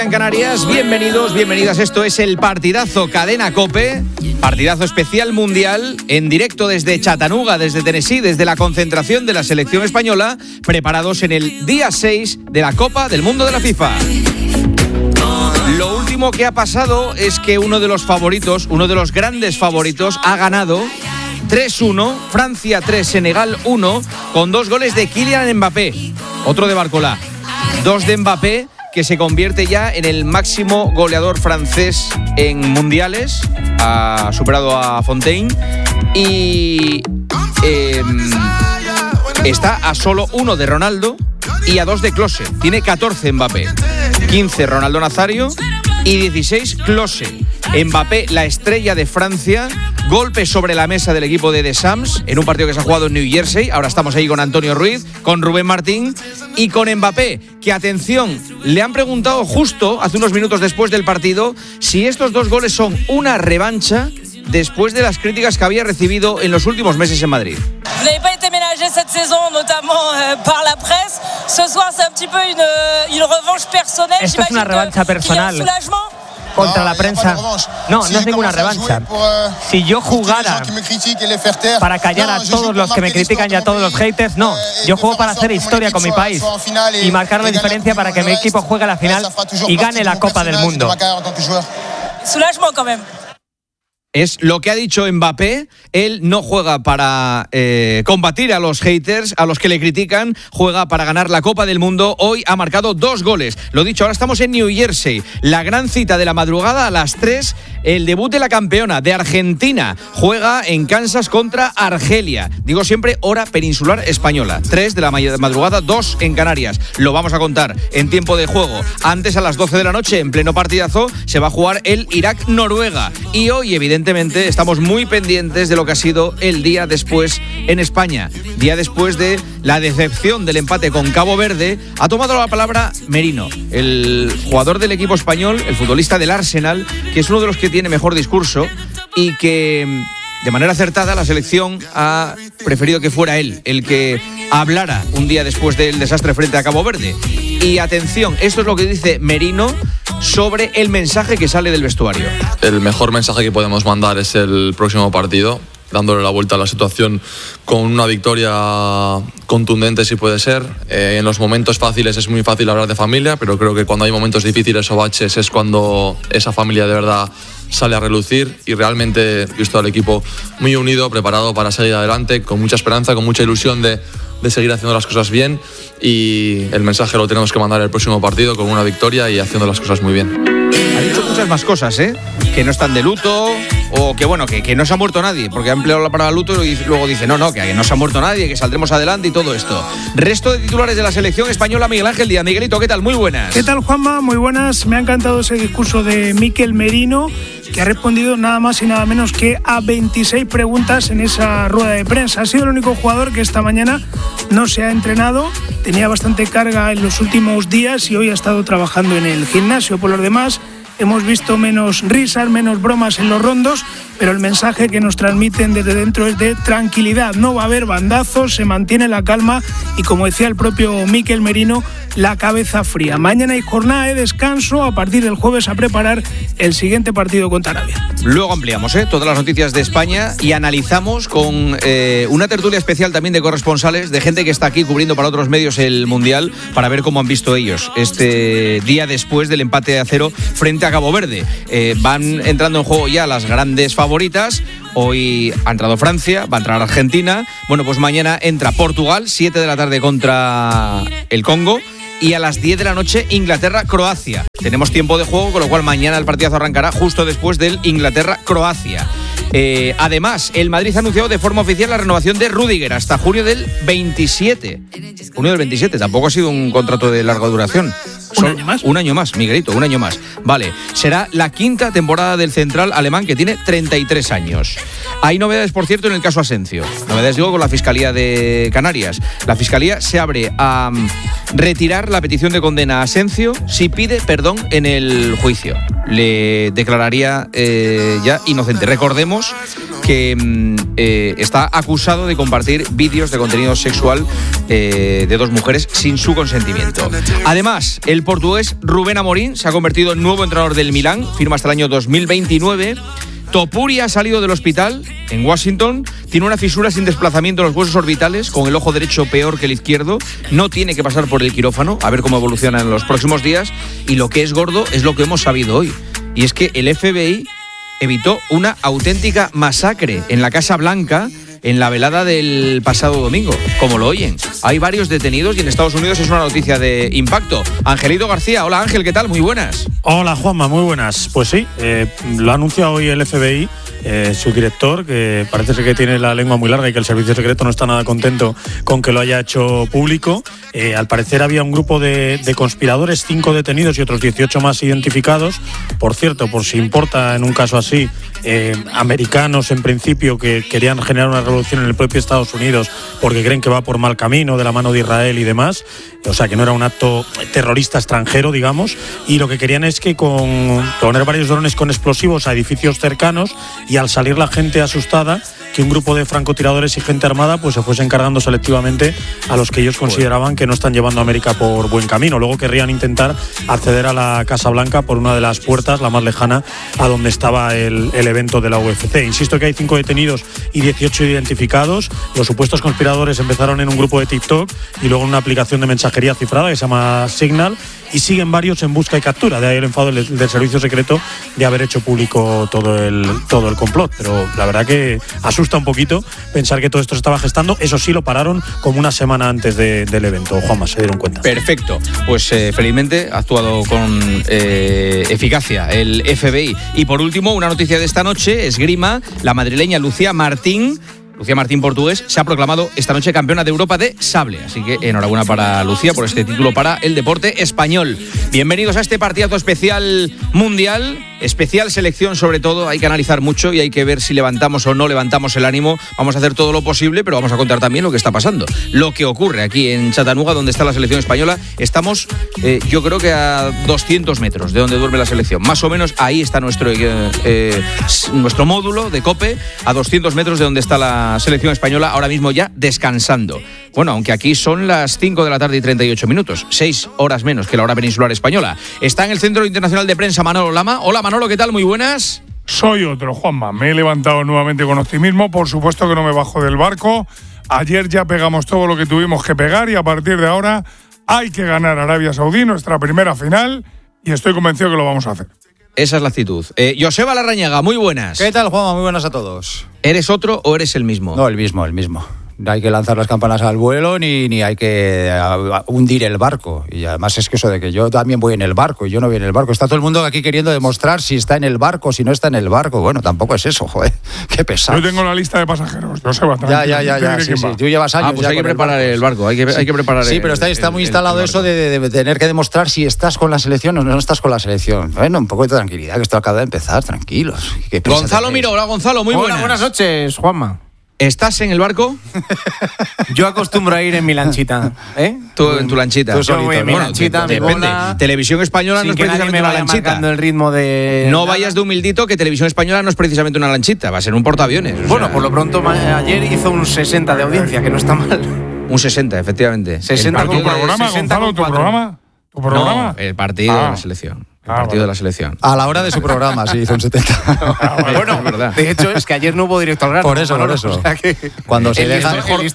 En Canarias, bienvenidos, bienvenidas. Esto es el partidazo Cadena COPE, partidazo especial mundial en directo desde Chattanooga, desde Tennessee, desde la concentración de la selección española, preparados en el día 6 de la Copa del Mundo de la FIFA. Lo último que ha pasado es que uno de los favoritos, uno de los grandes favoritos, ha ganado 3-1, Francia 3, Senegal 1, con 2 goles de Kylian Mbappé, otro de Barcola, 2 de Mbappé, que se convierte ya en el máximo goleador francés en mundiales. Ha superado a Fontaine y está a solo 1 de Ronaldo y a 2 de Klose. Tiene 14 Mbappé, 15 Ronaldo Nazario y 16 Klose. Mbappé, la estrella de Francia, golpe sobre la mesa del equipo de Deschamps en un partido que se ha jugado en New Jersey. Ahora estamos ahí con Antonio Ruiz, con Rubén Martín y con Mbappé, que atención, le han preguntado justo hace unos minutos después del partido si estos 2 goles son una revancha después de las críticas que había recibido en los últimos meses en Madrid. Vous n'avez pas été ménagé cette saison, notamment par la presse. Ce soir, c'est un petit peu une revanche personnelle. Esto es una revancha personal contra la prensa. No es ninguna revancha. Si yo jugara para callar a todos los que me critican y a todos los haters, no. Yo juego para hacer historia con mi país y marcar la diferencia para que mi equipo juegue a la final y gane la Copa del Mundo. Soulagement quand même. Es lo que ha dicho Mbappé. Él no juega para combatir a los haters, a los que le critican, juega para ganar la Copa del Mundo. Hoy ha marcado 2 goles. Lo dicho, ahora estamos en New Jersey. La gran cita de la madrugada a las 3, el debut de la campeona de Argentina. Juega en Kansas contra Argelia. Digo siempre hora peninsular española. 3 de la madrugada, 2 en Canarias. Lo vamos a contar en tiempo de juego. Antes, a las 12 de la noche, en pleno partidazo, se va a jugar el Irak-Noruega. Y hoy, evidentemente, estamos muy pendientes de lo que ha sido el día después en España. Día después de la decepción del empate con Cabo Verde, ha tomado la palabra Merino, el jugador del equipo español, el futbolista del Arsenal, que es uno de los que tiene mejor discurso y que de manera acertada la selección ha preferido que fuera él el que hablara un día después del desastre frente a Cabo Verde. Y atención, esto es lo que dice Merino sobre el mensaje que sale del vestuario. El mejor mensaje que podemos mandar es el próximo partido, dándole la vuelta a la situación con una victoria contundente si puede ser. En los momentos fáciles es muy fácil hablar de familia, pero creo que cuando hay momentos difíciles o baches es cuando esa familia de verdad sale a relucir, y realmente he visto al equipo muy unido, preparado para seguir adelante, con mucha esperanza, con mucha ilusión de seguir haciendo las cosas bien, y el mensaje lo tenemos que mandar el próximo partido con una victoria y haciendo las cosas muy bien. Ha dicho muchas más cosas, que no están de luto, o que bueno, que no se ha muerto nadie, porque ha empleado la palabra luto y luego dice no, que no se ha muerto nadie, que saldremos adelante y todo esto. Resto de titulares de la selección española, Miguel Ángel Díaz. Miguelito, ¿qué tal? Muy buenas. ¿Qué tal, Juanma? Muy buenas. Me ha encantado ese discurso de Mikel Merino, que ha respondido nada más y nada menos que a 26 preguntas en esa rueda de prensa. Ha sido el único jugador que esta mañana no se ha entrenado, tenía bastante carga en los últimos días y hoy ha estado trabajando en el gimnasio. Por los demás, hemos visto menos risas, menos bromas en los rondos, pero el mensaje que nos transmiten desde dentro es de tranquilidad. No va a haber bandazos, se mantiene la calma y, como decía el propio Mikel Merino, la cabeza fría. Mañana hay jornada de descanso, a partir del jueves a preparar el siguiente partido contra Arabia. Luego ampliamos todas las noticias de España y analizamos con una tertulia especial también de corresponsales, de gente que está aquí cubriendo para otros medios el Mundial, para ver cómo han visto ellos este día después del empate a 0 frente a Cabo Verde. Van entrando en juego ya las grandes favoritas. Hoy ha entrado Francia, va a entrar Argentina. Bueno, pues mañana entra Portugal, 7 de la tarde contra el Congo. Y a las 10 de la noche, Inglaterra-Croacia. Tenemos tiempo de juego, con lo cual mañana el partidazo arrancará justo después del Inglaterra-Croacia. Además, el Madrid ha anunciado de forma oficial la renovación de Rüdiger hasta junio del 27. Junio del 27, tampoco ha sido un contrato de larga duración. ¿Un año más? Un año más, Miguelito, un año más. Vale, será la 5ª temporada del central alemán, que tiene 33 años. Hay novedades, por cierto, en el caso Asensio. Novedades, digo, con la Fiscalía de Canarias. La Fiscalía se abre a retirar la petición de condena a Asensio si pide perdón en el juicio. Le declararía ya inocente. Recordemos que que está acusado de compartir vídeos de contenido sexual de dos mujeres sin su consentimiento. Además, el portugués Rubén Amorín se ha convertido en nuevo entrenador del Milán, firma hasta el año 2029. Topuria ha salido del hospital en Washington, tiene una fisura sin desplazamiento en los huesos orbitales, con el ojo derecho peor que el izquierdo, no tiene que pasar por el quirófano, a ver cómo evoluciona en los próximos días, y lo que es gordo es lo que hemos sabido hoy, y es que el FBI evitó una auténtica masacre en la Casa Blanca en la velada del pasado domingo, como lo oyen. Hay varios detenidos y en Estados Unidos es una noticia de impacto. Angelito García, hola Ángel, ¿qué tal? Muy buenas. Hola Juanma, muy buenas. Pues sí, lo ha anunciado hoy el FBI, su director, que parece ser que tiene la lengua muy larga y que el servicio secreto no está nada contento con que lo haya hecho público. Al parecer había un grupo de conspiradores, 5 detenidos y otros 18 más identificados. Por cierto, por si importa en un caso así, americanos en principio que querían generar una revolución en el propio Estados Unidos porque creen que va por mal camino de la mano de Israel y demás, o sea que no era un acto terrorista extranjero, digamos, y lo que querían es que poner varios drones con explosivos a edificios cercanos y al salir la gente asustada, que un grupo de francotiradores y gente armada pues se fuesen cargando selectivamente a los que ellos consideraban que no están llevando a América por buen camino. Luego querrían intentar acceder a la Casa Blanca por una de las puertas, la más lejana a donde estaba el evento de la UFC. Insisto que hay 5 detenidos y 18 identificados. Los supuestos conspiradores empezaron en un grupo de TikTok y luego en una aplicación de mensajería cifrada que se llama Signal, y siguen varios en busca y captura. De ahí el enfado del servicio secreto de haber hecho público todo el complot. Pero la verdad que asusta un poquito pensar que todo esto se estaba gestando. Eso sí, lo pararon como una semana antes del evento. Juanma, se dieron cuenta. Perfecto. Pues felizmente ha actuado con eficacia el FBI. Y por último, una noticia de esta noche, esgrima, la madrileña Lucía Martín, portugués, se ha proclamado esta noche campeona de Europa de sable. Así que enhorabuena para Lucía por este título para el deporte español. Bienvenidos a este partidazo especial mundial, especial selección sobre todo. Hay que analizar mucho y hay que ver si levantamos o no levantamos el ánimo. Vamos a hacer todo lo posible, pero vamos a contar también lo que está pasando. Lo que ocurre aquí en Chattanooga, donde está la selección española. Estamos, yo creo que a 200 metros de donde duerme la selección. Más o menos ahí está nuestro módulo de COPE, a 200 metros de donde está la selección española, ahora mismo ya descansando. Bueno, aunque aquí son las 5 de la tarde y 38 minutos, 6 horas menos que la hora peninsular española. Está en el Centro Internacional de Prensa Manolo Lama. Hola Manolo, ¿qué tal? Muy buenas. Soy otro, Juanma. Me he levantado nuevamente con optimismo. Por supuesto que no me bajo del barco. Ayer ya pegamos todo lo que tuvimos que pegar y a partir de ahora hay que ganar a Arabia Saudí, nuestra primera final, y estoy convencido que lo vamos a hacer. Esa es la actitud. Joseba Larrañaga, muy buenas. ¿Qué tal, Juanma? Muy buenas a todos. ¿Eres otro o eres el mismo? No, el mismo. No hay que lanzar las campanas al vuelo ni hay que hundir el barco. Y además es que eso de que yo también voy en el barco y yo no voy en el barco. Está todo el mundo aquí queriendo demostrar si está en el barco, si no está en el barco. Bueno, tampoco es eso, joder. Qué pesado. Yo tengo la lista de pasajeros. No se va a Ya. Sí. Tú llevas años. Pues hay que preparar el barco. Hay que preparar. Sí, pero está muy instalado eso de tener que demostrar si estás con la selección o no estás con la selección. Bueno, un poco de tranquilidad, que esto acaba de empezar. Tranquilos. Gonzalo Miró. Hola, Gonzalo. Muy buenas. Buenas noches, Juanma. ¿Estás en el barco? Yo acostumbro a ir en mi lanchita. Tú en tu lanchita. Tú solito, en mi lanchita, mi bola. Televisión Española no es precisamente una lanchita. El ritmo de no vayas de humildito, que Televisión Española no es precisamente una lanchita, va a ser un portaaviones. Bueno, por lo pronto ayer hizo un 60 de audiencia, que no está mal. Un 60, efectivamente. 60 ¿Tu programa, Gonzalo? ¿Tu programa? No, el partido de la selección. De la selección. A la hora de su programa, sí, hizo un 70. Bueno, verdad. De hecho, es que ayer no hubo directo al grano. Por eso. O sea que cuando se deja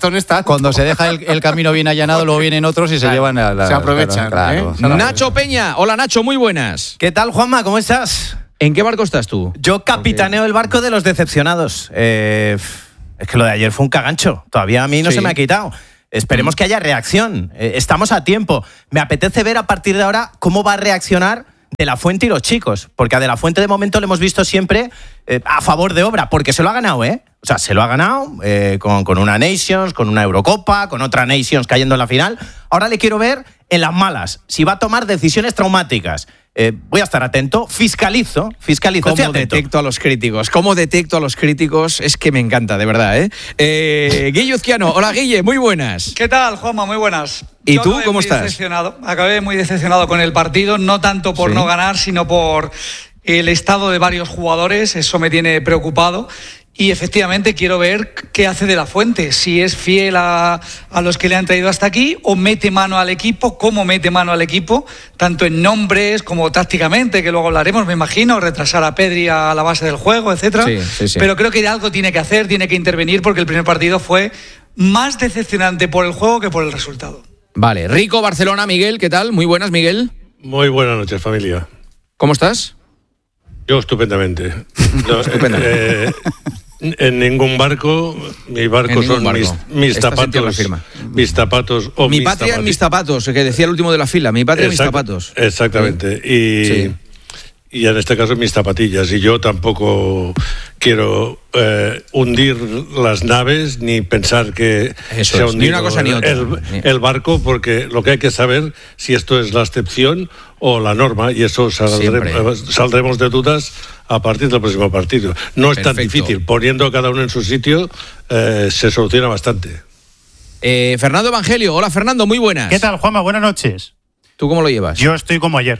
el camino bien allanado, luego vienen otros y se llevan a se aprovechan. Claro. Nacho Peña. Hola, Nacho, muy buenas. ¿Qué tal, Juanma? ¿Cómo estás? ¿En qué barco estás tú? Yo capitaneo el barco de los decepcionados. Es que lo de ayer fue un cagancho. Todavía a mí no se me ha quitado. Esperemos que haya reacción. Estamos a tiempo. Me apetece ver a partir de ahora cómo va a reaccionar De La Fuente y los chicos, porque a De La Fuente de momento le hemos visto siempre a favor de obra, porque se lo ha ganado, ¿eh? O sea, se lo ha ganado con una Nations, con una Eurocopa, con otra Nations cayendo en la final. Ahora le quiero ver en las malas, si va a tomar decisiones traumáticas. Voy a estar atento, fiscalizo. ¿Cómo detecto a los críticos? ¿Cómo detecto a los críticos? Es que me encanta, de verdad, ¿eh? Guille Uzquiano, hola Guille, muy buenas. ¿Qué tal, Juanma? Muy buenas. ¿Y tú cómo estás? Acabé muy decepcionado con el partido, no tanto por no ganar, sino por el estado de varios jugadores, eso me tiene preocupado. Y efectivamente quiero ver qué hace De La Fuente, si es fiel a los que le han traído hasta aquí o mete mano al equipo, cómo mete mano al equipo, tanto en nombres como tácticamente, que luego hablaremos, me imagino, retrasar a Pedri a la base del juego, etcétera. Sí. Pero creo que algo tiene que hacer, tiene que intervenir, porque el primer partido fue más decepcionante por el juego que por el resultado. Vale, Rico, Barcelona, Miguel, ¿qué tal? Muy buenas, Miguel. Muy buenas noches, familia. ¿Cómo estás? Yo estupendamente. En ningún barco, mi barco son mis zapatos. Mis zapatos o mi patria en mis zapatos, que decía el último de la fila. Mi patria en mis zapatos. Exactamente. Y en este caso mis zapatillas. Y yo tampoco quiero hundir las naves ni pensar que se ha hundido ni una cosa ni otra. El barco, porque lo que hay que saber si esto es la excepción o la norma, y eso saldremos de dudas a partir del próximo partido. No es tan difícil, poniendo a cada uno en su sitio se soluciona bastante. Fernando Evangelio, hola Fernando, muy buenas. ¿Qué tal, Juanma? Buenas noches. ¿Tú cómo lo llevas? Yo estoy como ayer.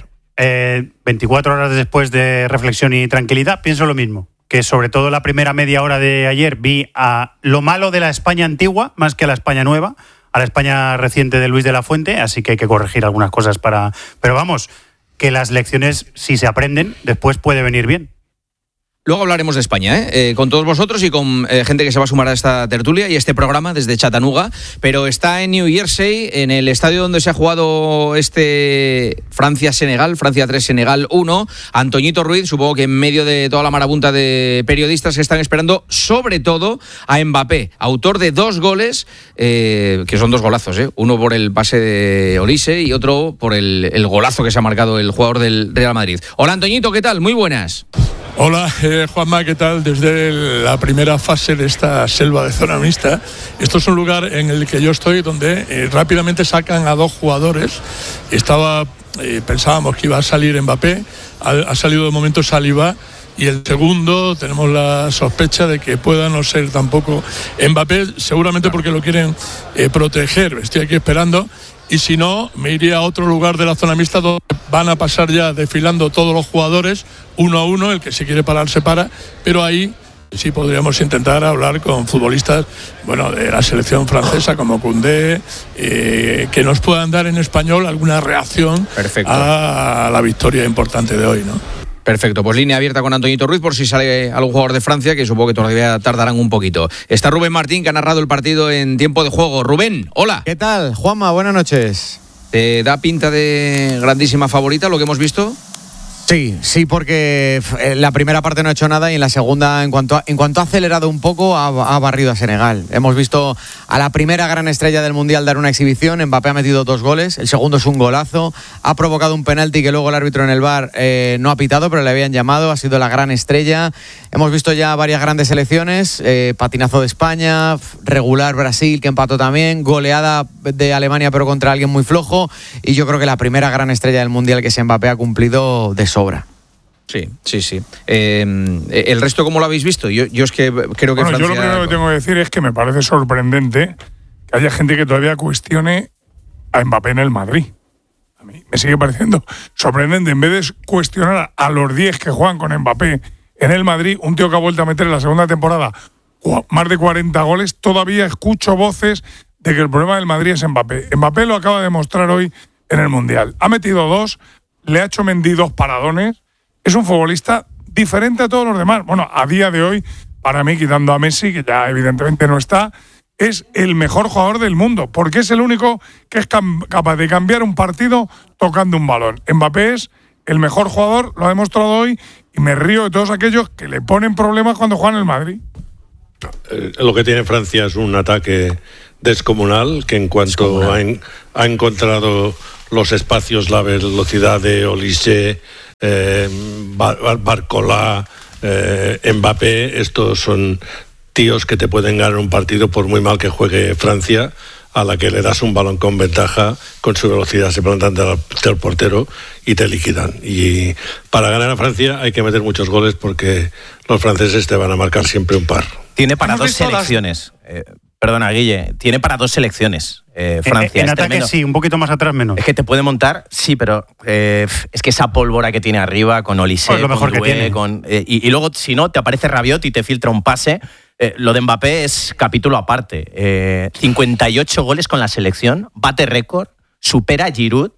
24 horas después de reflexión y tranquilidad, pienso lo mismo. Que sobre todo la primera media hora de ayer vi a lo malo de la España antigua más que a la España nueva, a la España reciente de Luis de la Fuente, así que hay que corregir algunas cosas para... Pero vamos, que las lecciones, si se aprenden, después puede venir bien. Luego hablaremos de España, con todos vosotros y con gente que se va a sumar a esta tertulia y este programa desde Chattanooga, pero está en New Jersey, en el estadio donde se ha jugado este Francia-Senegal, Francia 3, Senegal 1, Antoñito Ruiz, supongo que en medio de toda la marabunta de periodistas que están esperando, sobre todo a Mbappé, autor de 2 goles, que son 2 golazos, uno por el pase de Olise y otro por el golazo que se ha marcado el jugador del Real Madrid. Hola Antoñito, ¿qué tal? Muy buenas. Hola, Juanma, ¿qué tal? Desde la primera fase de esta selva de zona mixta. Esto es un lugar en el que yo estoy donde rápidamente sacan a 2 jugadores. Pensábamos que iba a salir Mbappé, ha salido de momento Saliba, y el segundo tenemos la sospecha de que pueda no ser tampoco Mbappé, seguramente porque lo quieren proteger. Estoy aquí esperando. Y si no, me iría a otro lugar de la zona mixta donde van a pasar ya desfilando todos los jugadores, uno a uno, el que se quiere parar se para, pero ahí sí podríamos intentar hablar con futbolistas, de la selección francesa como Koundé, que nos puedan dar en español alguna reacción a la victoria importante de hoy, ¿no? Perfecto, pues línea abierta con Antoñito Ruiz por si sale algún jugador de Francia, que supongo que todavía tardarán un poquito. Está Rubén Martín, que ha narrado el partido en tiempo de juego. Rubén, hola. ¿Qué tal, Juanma? Buenas noches. ¿Te da pinta de grandísima favorita lo que hemos visto? Sí, porque la primera parte no ha hecho nada y en la segunda, en cuanto ha acelerado un poco, ha barrido a Senegal. Hemos visto a la primera gran estrella del Mundial dar una exhibición. Mbappé ha metido 2 goles, el segundo es un golazo, ha provocado un penalti que luego el árbitro en el VAR no ha pitado, pero le habían llamado, ha sido la gran estrella. Hemos visto ya varias grandes selecciones, patinazo de España, regular Brasil, que empató también, goleada de Alemania pero contra alguien muy flojo, y yo creo que la primera gran estrella del Mundial, que es Mbappé, ha cumplido de sobra. Sí. ¿El resto cómo lo habéis visto? Yo es que creo que Francia... Yo lo primero que tengo que decir es que me parece sorprendente que haya gente que todavía cuestione a Mbappé en el Madrid. A mí me sigue pareciendo sorprendente. En vez de cuestionar a los 10 que juegan con Mbappé en el Madrid, un tío que ha vuelto a meter en la segunda temporada más de 40 goles, todavía escucho voces de que el problema del Madrid es Mbappé. Mbappé lo acaba de demostrar hoy en el Mundial. Ha metido 2, le ha hecho Mendy 2 paradones. Es un futbolista diferente a todos los demás. Bueno, a día de hoy, para mí, quitando a Messi, que ya evidentemente no está, es el mejor jugador del mundo, porque es el único que es capaz de cambiar un partido tocando un balón. Mbappé es el mejor jugador, lo ha demostrado hoy, y me río de todos aquellos que le ponen problemas cuando juegan en el Madrid. Lo que tiene Francia es un ataque descomunal, que en cuanto ha encontrado los espacios, la velocidad de Olise, Barcola, Mbappé, estos son tíos que te pueden ganar un partido por muy mal que juegue Francia, a la que le das un balón con ventaja, con su velocidad se plantan del portero y te liquidan. Y para ganar a Francia hay que meter muchos goles, porque los franceses te van a marcar siempre un par. Tiene para 2 selecciones. Perdona, Guille, tiene para 2 selecciones Francia. En ataque sí, un poquito más atrás menos. Es que te puede montar, sí, pero es que esa pólvora que tiene arriba con Olise, es lo mejor con que Doué, tiene. Y luego, si no, te aparece Rabiot y te filtra un pase. Lo de Mbappé es capítulo aparte. 58 goles con la selección, bate récord, supera a Giroud.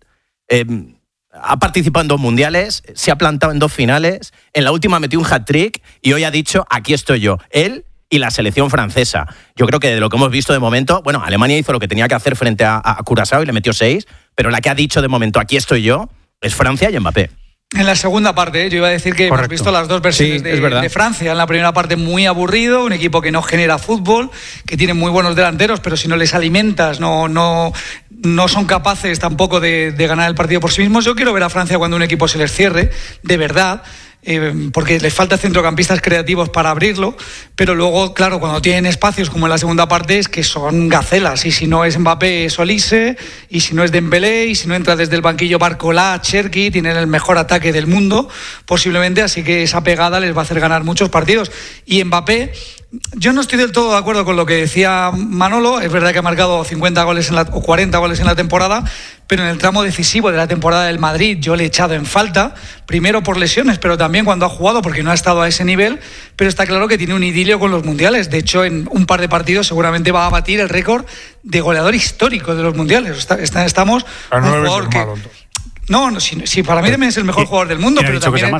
Ha participado en 2 mundiales, se ha plantado en 2 finales, en la última metió un hat-trick y hoy ha dicho, aquí estoy yo. Él y la selección francesa. Yo creo que de lo que hemos visto de momento, bueno, Alemania hizo lo que tenía que hacer frente a Curazao y le metió 6, pero la que ha dicho de momento, aquí estoy yo, es Francia y Mbappé. En la segunda parte, yo iba a decir que hemos visto las 2 versiones de Francia. En la primera parte muy aburrido, un equipo que no genera fútbol, que tiene muy buenos delanteros, pero si no les alimentas no son capaces tampoco de ganar el partido por sí mismos. Yo quiero ver a Francia cuando un equipo se les cierre, de verdad. Porque les falta centrocampistas creativos para abrirlo, pero luego, claro, cuando tienen espacios como en la segunda parte es que son gacelas, y si no es Mbappé es Olise, y si no es Dembélé, y si no entra desde el banquillo Barcola, Cherki, tienen el mejor ataque del mundo posiblemente, así que esa pegada les va a hacer ganar muchos partidos. Y Mbappé, yo no estoy del todo de acuerdo con lo que decía Manolo. Es verdad que ha marcado 50 goles o 40 goles en la temporada, pero en el tramo decisivo de la temporada del Madrid yo le he echado en falta, primero por lesiones, pero también cuando ha jugado porque no ha estado a ese nivel, pero está claro que tiene un idilio con los mundiales. De hecho, en un par de partidos seguramente va a batir el récord de goleador histórico de los mundiales. Estamos un jugador que... No, sí, para mí también es el mejor jugador del mundo, pero también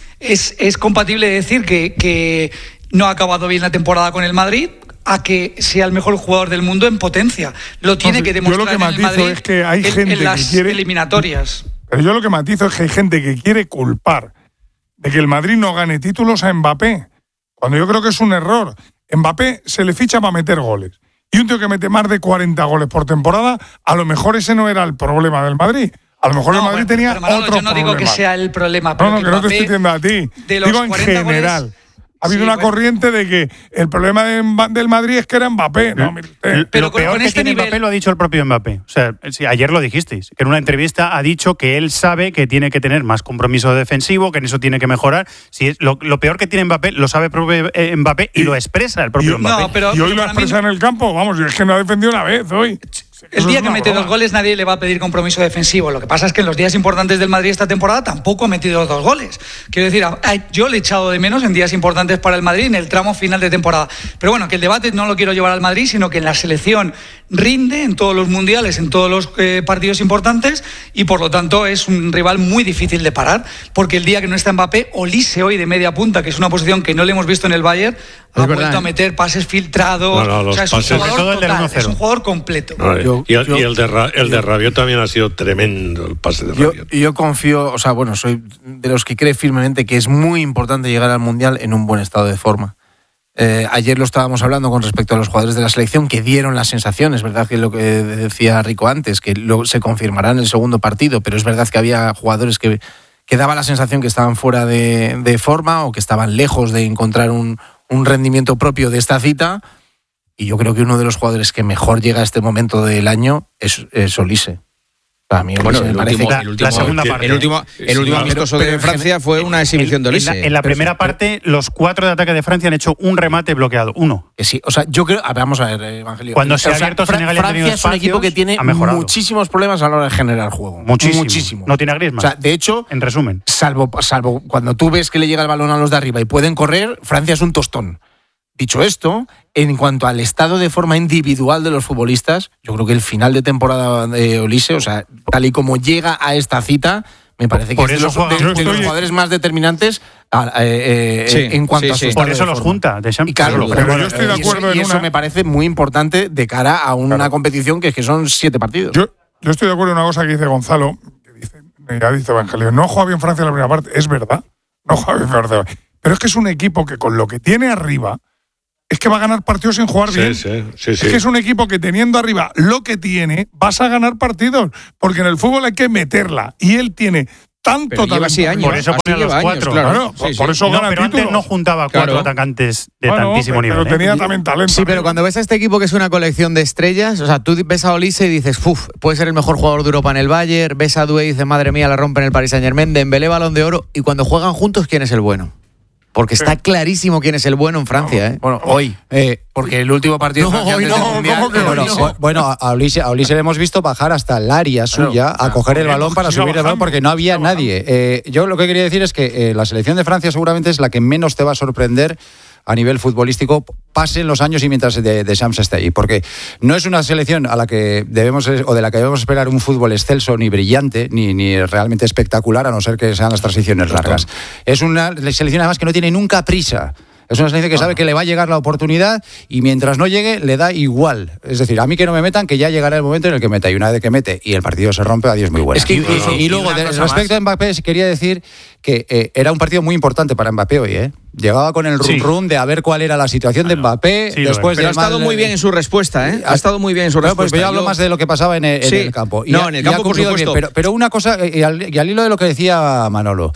es compatible decir que no ha acabado bien la temporada con el Madrid a que sea el mejor jugador del mundo en potencia. Lo tiene que demostrar en el Madrid es que hay gente en las que quiere, eliminatorias. Pero yo lo que matizo es que hay gente que quiere culpar de que el Madrid no gane títulos a Mbappé, cuando yo creo que es un error. Mbappé se le ficha para meter goles. Y un tío que mete más de 40 goles por temporada, a lo mejor ese no era el problema del Madrid. A lo mejor el Madrid tenía otro problema. Yo no digo que sea el problema, pero que no te estoy diciendo a ti. Digo en general. Goles, ha habido una corriente de que el problema del Madrid es que era Mbappé. No, pero lo peor que tiene Mbappé lo ha dicho el propio Mbappé. O sea, ayer lo dijisteis, que en una entrevista ha dicho que él sabe que tiene que tener más compromiso defensivo, que en eso tiene que mejorar. Si es lo peor que tiene Mbappé lo sabe el propio Mbappé y lo expresa el propio Mbappé. Y hoy lo ha expresado en el campo. Vamos, es que no ha defendido una vez hoy. El día que mete 2 goles nadie le va a pedir compromiso defensivo. Lo que pasa es que en los días importantes del Madrid esta temporada tampoco ha metido 2 goles. Quiero decir, yo le he echado de menos en días importantes para el Madrid en el tramo final de temporada. Pero bueno, que el debate no lo quiero llevar al Madrid, sino que en la selección rinde en todos los mundiales, en todos los partidos importantes, y por lo tanto es un rival muy difícil de parar, porque el día que no está Mbappé, Olise hoy de media punta, que es una posición que no le hemos visto en el Bayern, ha vuelto a meter pases filtrados. Es un jugador total, es un jugador completo. Y el de Rabiot también ha sido tremendo, el pase de Rabiot. Yo confío, o sea, bueno, soy de los que cree firmemente que es muy importante llegar al Mundial en un buen estado de forma. Ayer lo estábamos hablando con respecto a los jugadores de la selección que dieron las sensaciones, ¿verdad? Que lo que decía Rico antes, que se confirmará en el segundo partido, pero es verdad que había jugadores que daba la sensación que estaban fuera de forma o que estaban lejos de encontrar un rendimiento propio de esta cita. Y yo creo que uno de los jugadores que mejor llega a este momento del año es Olise. A mí me parece la segunda parte. El último amistoso de Francia fue una exhibición de Olise. En la primera parte, los 4 de ataque de Francia han hecho un remate bloqueado. Uno. Sí, o sea, yo creo. Vamos a ver, Evangelio. Cuando se ha abierto Senegal, Francia es un equipo que tiene muchísimos problemas a la hora de generar juego. Muchísimo. No tiene a Griezmann. O sea, de hecho, en resumen, salvo cuando tú ves que le llega el balón a los de arriba y pueden correr, Francia es un tostón. Dicho esto, en cuanto al estado de forma individual de los futbolistas, yo creo que el final de temporada de Olise, o sea, tal y como llega a esta cita, me parece que es de los jugadores más determinantes en cuanto a su estado por eso de los forma. junta. Y claro, pero yo estoy de acuerdo y eso me parece muy importante de cara a una competición que son 7 partidos. Yo estoy de acuerdo en una cosa que dice Gonzalo, ya dice Evangelio, no juega bien Francia en la primera parte, es verdad, no juega bien Francia, pero es que es un equipo que con lo que tiene arriba es que va a ganar partidos sin jugar bien. Sí. Es que es un equipo que teniendo arriba lo que tiene, vas a ganar partidos. Porque en el fútbol hay que meterla. Y él tiene tanto talento. Por eso pone los 4. Claro. Por eso gana pero títulos. antes no juntaba 4 atacantes de tantísimo nivel. Pero tenía también talento. Sí, pero cuando ves a este equipo que es una colección de estrellas, o sea, tú ves a Olise y dices, puede ser el mejor jugador de Europa en el Bayern, ves a Doué y dices, madre mía, la rompe en el Paris Saint-Germain, Dembélé, Balón de Oro, y cuando juegan juntos, ¿quién es el bueno? Porque está clarísimo quién es el bueno en Francia, ¿eh? Bueno, hoy. Porque el último partido de Francia antes del Mundial. Bueno, a Olise le hemos visto bajar hasta el área suya a coger el balón para subir el balón porque no había nadie. Yo lo que quería decir es que la selección de Francia seguramente es la que menos te va a sorprender a nivel futbolístico, pasen los años y mientras de Shams esté ahí, porque no es una selección a la que debemos o de la que debemos esperar un fútbol excelso ni brillante ni realmente espectacular, a no ser que sean las transiciones largas. Es una selección además que no tiene nunca prisa. Es una selección que sabe que le va a llegar la oportunidad y mientras no llegue le da igual. Es decir, a mí que no me metan, que ya llegará el momento en el que meta, y una vez que mete y el partido se rompe, adiós, muy bueno. Es que y luego, respecto a Mbappé, quería decir que era un partido muy importante para Mbappé hoy, ¿eh? Llegaba con el rum de a ver cuál era la situación de Mbappé. Después pero ha estado muy bien en su respuesta, ¿eh? Ha estado muy bien en su respuesta. Pues yo hablo más de lo que pasaba en el campo. En el campo, por supuesto. Bien, pero una cosa, y al hilo de lo que decía Manolo,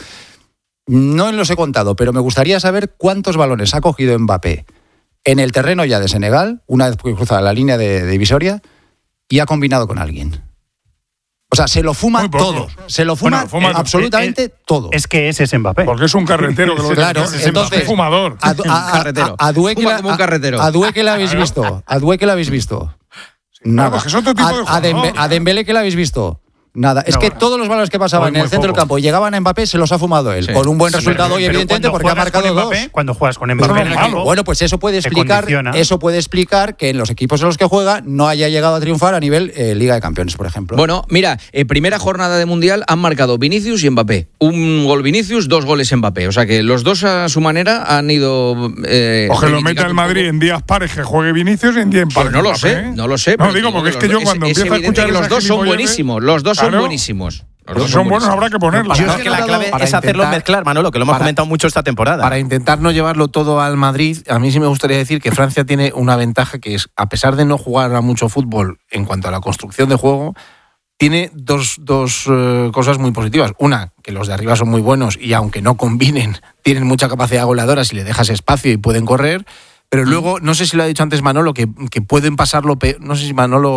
no los he contado, pero me gustaría saber cuántos balones ha cogido Mbappé en el terreno ya de Senegal, una vez que cruza la línea de divisoria, y ha combinado con alguien. O sea, se lo fuma todo. Se lo fuma, absolutamente todo. Es que ese es Mbappé. Porque es un carretero. Que claro, entonces, fumador. A Doué que la habéis visto. A Doué que la habéis visto. Nada. Es otro tipo de jugador. A Dembélé que la habéis visto. Nada, es que todos los balones que pasaban en el centro del campo y llegaban a Mbappé se los ha fumado él, con un buen resultado hoy, evidentemente, porque ha marcado Mbappé, 2. Cuando juegas con Mbappé en el equipo, bueno, pues eso puede explicar que en los equipos en los que juega no haya llegado a triunfar a nivel Liga de Campeones, por ejemplo. Bueno, mira, primera jornada de Mundial han marcado Vinicius y Mbappé. Un gol Vinicius, 2 goles Mbappé. O sea que los dos a su manera han ido... o que lo meta el Madrid en días pares que juegue Vinicius y en días pares. No lo sé. No, digo, porque es que yo cuando empiezo a escuchar los dos son buenísimos. Los dos son buenísimos. Los son buenos, habrá que ponerlos. Yo es que la clave es hacerlo mezclar, Manolo, que lo hemos comentado mucho esta temporada. Para intentar no llevarlo todo al Madrid, a mí sí me gustaría decir que Francia tiene una ventaja que es, a pesar de no jugar a mucho fútbol en cuanto a la construcción de juego, tiene dos cosas muy positivas. Una, que los de arriba son muy buenos y aunque no combinen, tienen mucha capacidad goleadora si le dejas espacio y pueden correr. Pero luego, no sé si lo ha dicho antes Manolo, que pueden pasarlo peor, no sé si Manolo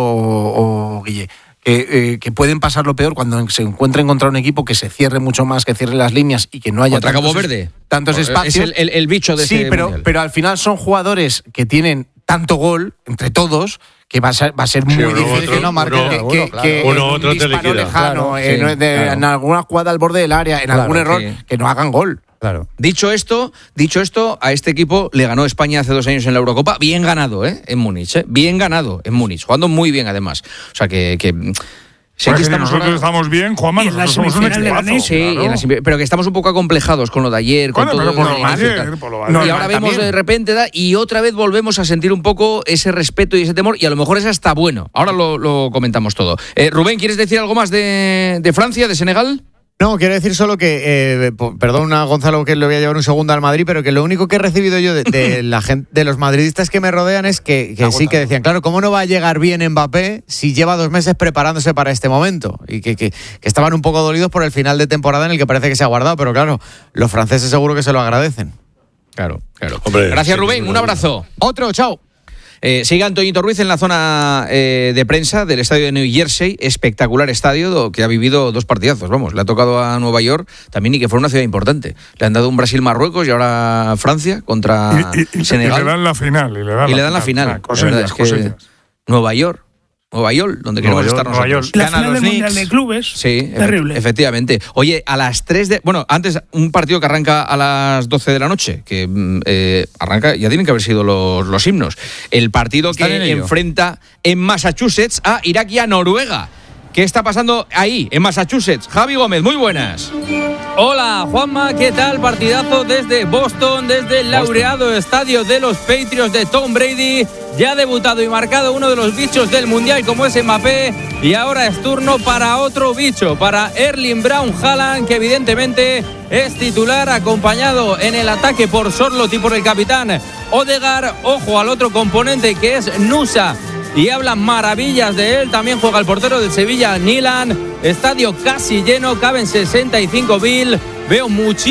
o Guille, que pueden pasar lo peor cuando se encuentren contra un equipo que se cierre mucho más, que cierre las líneas y que no haya tantos espacios. Es el bicho de ese mundial. Pero al final son jugadores que tienen tanto gol entre todos que va a ser muy difícil que no marquen que otro un disparo lejano, en alguna jugada al borde del área, en algún error, que no hagan gol. Claro. Dicho esto, a este equipo le ganó España hace 2 años en la Eurocopa, bien ganado, en Múnich, bien ganado en Múnich, jugando muy bien además. O sea que sé que estamos bien, Juanma, nosotros somos un equipazo. Sí, claro. Pero que estamos un poco acomplejados con lo de ayer, con todo y ahora vemos de repente y otra vez volvemos a sentir un poco ese respeto y ese temor, y a lo mejor es hasta bueno. Ahora lo comentamos todo. Rubén, ¿quieres decir algo más de Francia, de Senegal? No, quiero decir solo que, perdona Gonzalo que le voy a llevar un segundo al Madrid, pero que lo único que he recibido yo de la gente, de los madridistas que me rodean es que sí, que decían, claro, ¿cómo no va a llegar bien Mbappé si lleva 2 meses preparándose para este momento? Y que estaban un poco dolidos por el final de temporada en el que parece que se ha guardado, pero claro, los franceses seguro que se lo agradecen. Claro. Hombre, gracias Rubén, un abrazo. Otro, chao. Sigue Antoñito Ruiz en la zona de prensa del estadio de New Jersey, espectacular estadio que ha vivido 2 partidazos, vamos, le ha tocado a Nueva York también y que fue una ciudad importante. Le han dado un Brasil-Marruecos y ahora Francia contra Senegal. Y le dan la final. Y le dan la final. La verdad es que Nueva York, donde queremos estar nosotros. La final del Mundial de Clubes. Sí, terrible. Efectivamente. Oye, a las 3 de... Bueno, antes, un partido que arranca a las 12 de la noche, que arranca, ya tienen que haber sido los himnos. El partido que enfrenta en Massachusetts a Irak y a Noruega. ¿Qué está pasando ahí, en Massachusetts? Javi Gómez, muy buenas. Hola, Juanma, ¿qué tal? Partidazo desde Boston, desde el laureado estadio de los Patriots de Tom Brady. Ya ha debutado y marcado uno de los bichos del Mundial como es Mbappé. Y ahora es turno para otro bicho, para Erling Braun Haaland, que evidentemente es titular, acompañado en el ataque por Sorloth y por el capitán Odegaard. Ojo al otro componente que es Nusa. Y hablan maravillas de él. También juega el portero del Sevilla, Nilan. Estadio casi lleno, caben 65.000. Veo muchísimo